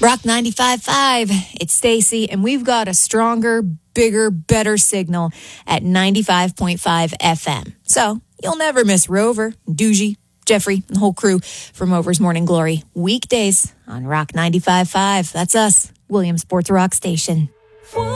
Rock 95.5, it's Stacy, and we've got a stronger, bigger, better signal at 95.5 FM. So you'll never miss Rover, Doogie, Jeffrey, and the whole crew from Over's Morning Glory. Weekdays on Rock 95.5. That's us, William Sports Rock Station.